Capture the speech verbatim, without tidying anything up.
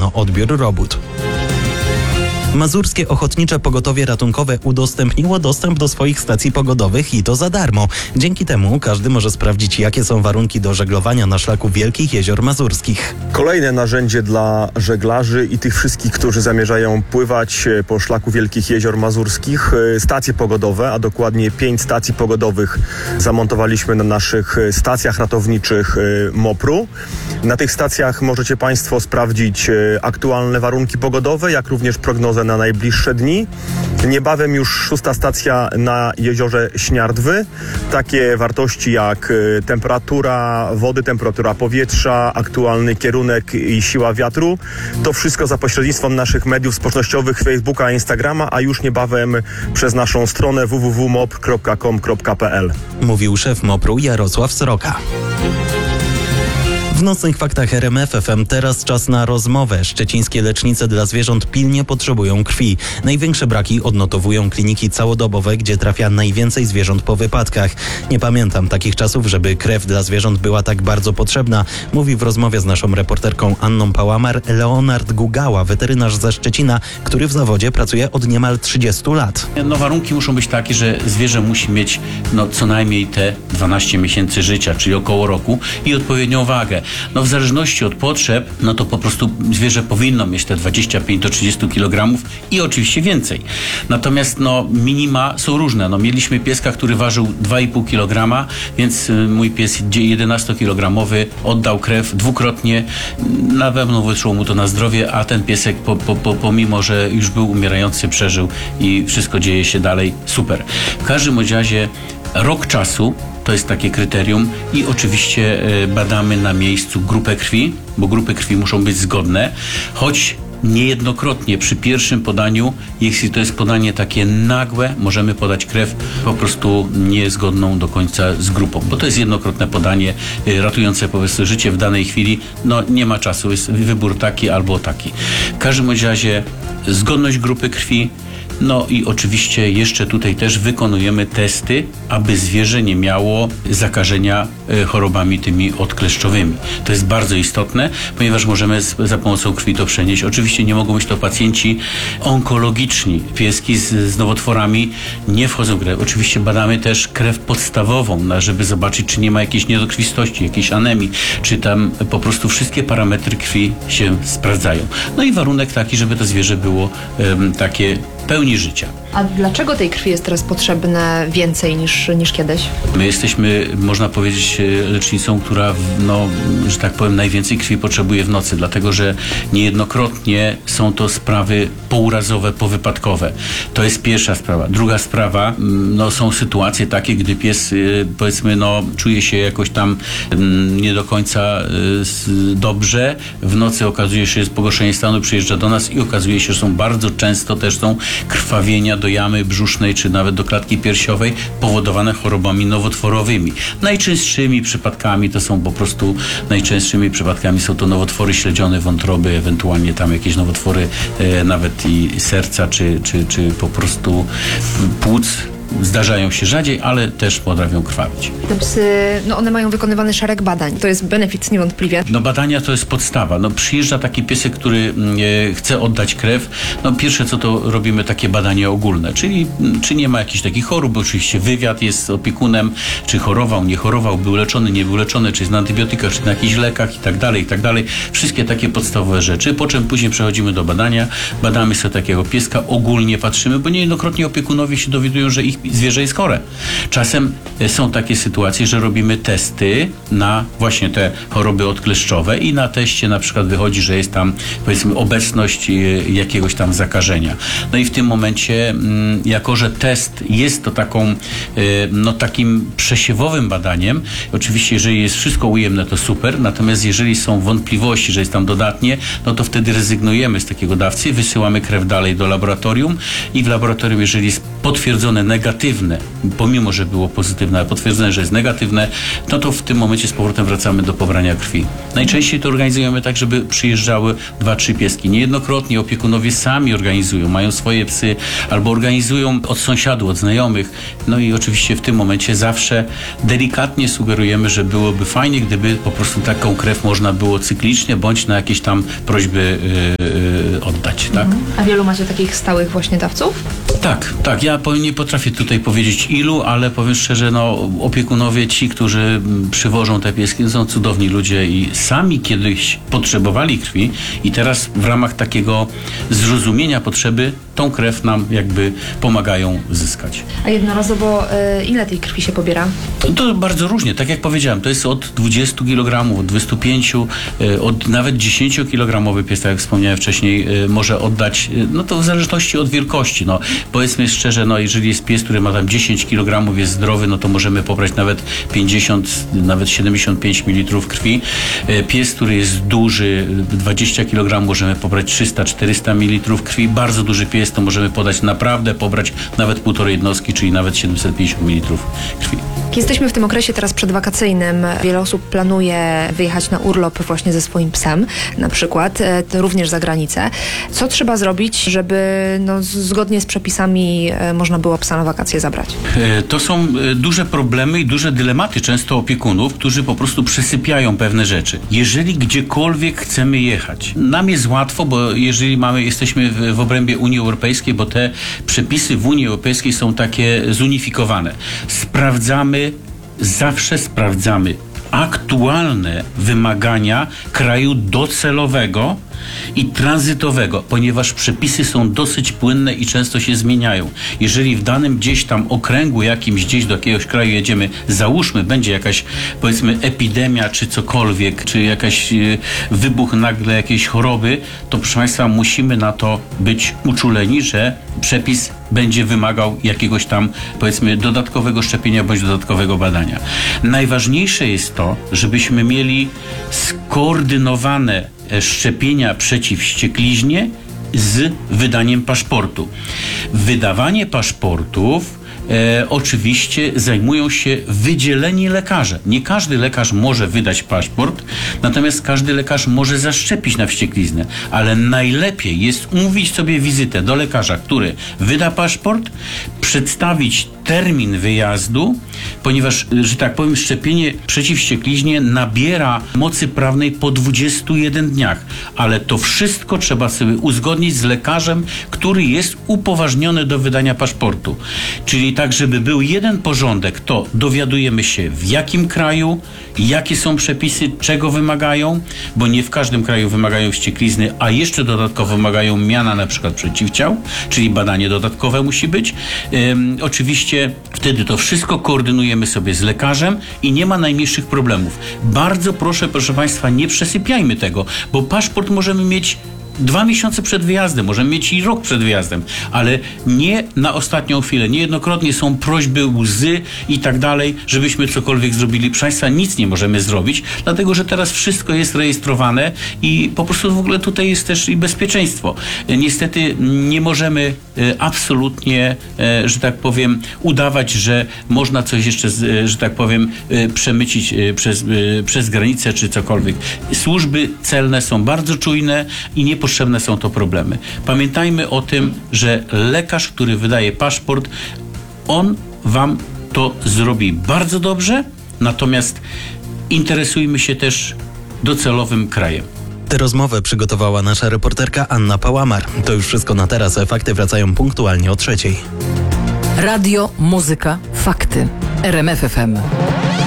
zamówiono odbiór robót. Mazurskie Ochotnicze Pogotowie Ratunkowe udostępniło dostęp do swoich stacji pogodowych i to za darmo. Dzięki temu każdy może sprawdzić, jakie są warunki do żeglowania na szlaku Wielkich Jezior Mazurskich. Kolejne narzędzie dla żeglarzy i tych wszystkich, którzy zamierzają pływać po szlaku Wielkich Jezior Mazurskich. Stacje pogodowe, a dokładnie pięć stacji pogodowych zamontowaliśmy na naszych stacjach ratowniczych MOPR-u. Na tych stacjach możecie Państwo sprawdzić aktualne warunki pogodowe, jak również prognozę na najbliższe dni. Niebawem już szósta stacja na jeziorze Śniardwy. Takie wartości jak temperatura wody, temperatura powietrza, aktualny kierunek i siła wiatru. To wszystko za pośrednictwem naszych mediów społecznościowych Facebooka, Instagrama, a już niebawem przez naszą stronę w w w kropka mopr kropka com kropka p l. Mówił szef MOPR-u Jarosław Sroka. W nocnych faktach R M F F M teraz czas na rozmowę. Szczecińskie lecznice dla zwierząt pilnie potrzebują krwi. Największe braki odnotowują kliniki całodobowe, gdzie trafia najwięcej zwierząt po wypadkach. Nie pamiętam takich czasów, żeby krew dla zwierząt była tak bardzo potrzebna, mówi w rozmowie z naszą reporterką Anną Pałamar Leonard Gugała, weterynarz ze Szczecina, który w zawodzie pracuje od niemal trzydziestu lat. No warunki muszą być takie, że zwierzę musi mieć no, co najmniej te dwanaście miesięcy życia, czyli około roku i odpowiednią wagę. No w zależności od potrzeb, no to po prostu zwierzę powinno mieć te dwadzieścia pięć do trzydziestu kilogramów i oczywiście więcej. Natomiast no minima są różne. No mieliśmy pieska, który ważył dwa i pół kilograma, więc mój pies jedenastokilogramowy oddał krew dwukrotnie. Na pewno wyszło mu to na zdrowie, a ten piesek po, po, po, pomimo, że już był umierający, przeżył i wszystko dzieje się dalej super. W każdym razie rok czasu to jest takie kryterium i oczywiście badamy na miejscu grupę krwi, bo grupy krwi muszą być zgodne, choć niejednokrotnie przy pierwszym podaniu, jeśli to jest podanie takie nagłe, możemy podać krew po prostu niezgodną do końca z grupą, bo to jest jednokrotne podanie ratujące po prostu życie w danej chwili. No nie ma czasu, jest wybór taki albo taki. W każdym razie zgodność grupy krwi. No i oczywiście jeszcze tutaj też wykonujemy testy, aby zwierzę nie miało zakażenia chorobami tymi odkleszczowymi. To jest bardzo istotne, ponieważ możemy z, za pomocą krwi to przenieść. Oczywiście nie mogą być to pacjenci onkologiczni. Pieski z, z nowotworami nie wchodzą w grę. Oczywiście badamy też krew podstawową, na, żeby zobaczyć, czy nie ma jakiejś niedokrwistości, jakiejś anemii, czy tam po prostu wszystkie parametry krwi się sprawdzają. No i warunek taki, żeby to zwierzę było um, takie pełni życia. A dlaczego tej krwi jest teraz potrzebne więcej niż, niż kiedyś? My jesteśmy, można powiedzieć, lecznicą, która, no, że tak powiem, najwięcej krwi potrzebuje w nocy, dlatego że niejednokrotnie są to sprawy pourazowe, powypadkowe. To jest pierwsza sprawa. Druga sprawa, no, są sytuacje takie, gdy pies, powiedzmy, no, czuje się jakoś tam nie do końca dobrze. W nocy okazuje się, że jest pogorszenie stanu, przyjeżdża do nas i okazuje się, że są bardzo często też są krwawienia do jamy brzusznej, czy nawet do klatki piersiowej powodowane chorobami nowotworowymi. Najczęstszymi przypadkami to są po prostu, najczęstszymi przypadkami są to nowotwory śledzione wątroby, ewentualnie tam jakieś nowotwory e, nawet i serca, czy, czy, czy po prostu płuc. Zdarzają się rzadziej, ale też potrafią krwawić. Te psy, no one mają wykonywany szereg badań. To jest benefit niewątpliwie. No badania to jest podstawa. No przyjeżdża taki piesek, który e, chce oddać krew. No pierwsze co to robimy takie badanie ogólne, czyli czy nie ma jakichś takich chorób, bo oczywiście wywiad jest z opiekunem, czy chorował, nie chorował, był leczony, nie był leczony, czy jest na antybiotykach, czy na jakichś lekach i tak dalej, i tak dalej. Wszystkie takie podstawowe rzeczy, po czym później przechodzimy do badania, badamy sobie takiego pieska, ogólnie patrzymy, bo niejednokrotnie opiekunowie się dowiadują, że ich zwierzę jest chore. Czasem są takie sytuacje, że robimy testy na właśnie te choroby odkleszczowe i na teście na przykład wychodzi, że jest tam, powiedzmy, obecność jakiegoś tam zakażenia. No i w tym momencie, jako że test jest to taką, no takim przesiewowym badaniem, oczywiście jeżeli jest wszystko ujemne, to super, natomiast jeżeli są wątpliwości, że jest tam dodatnie, no to wtedy rezygnujemy z takiego dawcy, wysyłamy krew dalej do laboratorium i w laboratorium, jeżeli jest potwierdzone negatywnie, negatywne, pomimo że było pozytywne, ale potwierdzone, że jest negatywne, no to w tym momencie z powrotem wracamy do pobrania krwi. Najczęściej to organizujemy tak, żeby przyjeżdżały dwa, trzy pieski. Niejednokrotnie opiekunowie sami organizują, mają swoje psy albo organizują od sąsiadów, od znajomych. No i oczywiście w tym momencie zawsze delikatnie sugerujemy, że byłoby fajnie, gdyby po prostu taką krew można było cyklicznie bądź na jakieś tam prośby yy, yy, oddać. Tak? A wielu macie takich stałych właśnie dawców? Tak, tak. Ja powiem, nie potrafię tutaj powiedzieć ilu, ale powiem szczerze, no opiekunowie ci, którzy przywożą te pieski, są cudowni ludzie i sami kiedyś potrzebowali krwi i teraz w ramach takiego zrozumienia potrzeby tą krew nam jakby pomagają zyskać. A jednorazowo y, ile tej krwi się pobiera? To bardzo różnie, tak jak powiedziałem, to jest od dwudziestu kilogramów, od dwudziestu pięciu, od nawet dziesięciokilogramowy pies, tak jak wspomniałem wcześniej, może oddać, no to w zależności od wielkości. No, powiedzmy szczerze, no jeżeli jest pies, który ma tam dziesięć kilogramów, jest zdrowy, no to możemy pobrać nawet pięćdziesiąt, nawet siedemdziesiąt pięć mililitrów krwi. Pies, który jest duży, dwadzieścia kilogramów, możemy pobrać trzysta czterysta mililitrów krwi. Bardzo duży pies, to możemy podać naprawdę, pobrać nawet półtorej jednostki, czyli nawet siedemset pięćdziesiąt mililitrów krwi. Jesteśmy w tym okresie teraz przedwakacyjnym. Wiele osób planuje wyjechać na urlop właśnie ze swoim psem, na przykład, to również za granicę. Co trzeba zrobić, żeby no, zgodnie z przepisami można było psa na wakacje zabrać? To są duże problemy i duże dylematy często opiekunów, którzy po prostu przesypiają pewne rzeczy. Jeżeli gdziekolwiek chcemy jechać, nam jest łatwo, bo jeżeli mamy, jesteśmy w, w obrębie Unii Europejskiej, bo te przepisy w Unii Europejskiej są takie zunifikowane. Sprawdzamy, zawsze sprawdzamy aktualne wymagania kraju docelowego i tranzytowego, ponieważ przepisy są dosyć płynne i często się zmieniają. Jeżeli w danym gdzieś tam okręgu jakimś, gdzieś do jakiegoś kraju jedziemy, załóżmy, będzie jakaś, powiedzmy, epidemia czy cokolwiek, czy jakaś y, wybuch nagle jakiejś choroby, to proszę Państwa, musimy na to być uczuleni, że przepis będzie wymagał jakiegoś tam, powiedzmy, dodatkowego szczepienia bądź dodatkowego badania. Najważniejsze jest to, żebyśmy mieli skoordynowane szczepienia przeciw wściekliźnie z wydaniem paszportu. Wydawanie paszportów E, oczywiście zajmują się wydzieleni lekarze. Nie każdy lekarz może wydać paszport, natomiast każdy lekarz może zaszczepić na wściekliznę, ale najlepiej jest umówić sobie wizytę do lekarza, który wyda paszport, przedstawić termin wyjazdu, ponieważ, że tak powiem, szczepienie przeciw wściekliźnie nabiera mocy prawnej po dwudziestu jeden dniach, ale to wszystko trzeba sobie uzgodnić z lekarzem, który jest upoważniony do wydania paszportu. Czyli tak, żeby był jeden porządek, to dowiadujemy się, w jakim kraju, jakie są przepisy, czego wymagają, bo nie w każdym kraju wymagają wścieklizny, a jeszcze dodatkowo wymagają miana na przykład przeciwciał, czyli badanie dodatkowe musi być. Ym, oczywiście wtedy to wszystko koordynujemy sobie z lekarzem i nie ma najmniejszych problemów. Bardzo proszę, proszę Państwa, nie przesypiajmy tego, bo paszport możemy mieć dwa miesiące przed wyjazdem, możemy mieć i rok przed wyjazdem, ale nie na ostatnią chwilę. Niejednokrotnie są prośby, łzy i tak dalej, żebyśmy cokolwiek zrobili. Proszę Państwa, nic nie możemy zrobić, dlatego że teraz wszystko jest rejestrowane i po prostu w ogóle tutaj jest też i bezpieczeństwo. Niestety nie możemy absolutnie, że tak powiem, udawać, że można coś jeszcze, że tak powiem, przemycić przez, przez granicę czy cokolwiek. Służby celne są bardzo czujne i nie potrzebne są to problemy. Pamiętajmy o tym, że lekarz, który wydaje paszport, on Wam to zrobi bardzo dobrze, natomiast interesujmy się też docelowym krajem. Tę rozmowę przygotowała nasza reporterka Anna Pałamar. To już wszystko na teraz, a fakty wracają punktualnie o trzeciej. Radio, muzyka, fakty. R M F F M.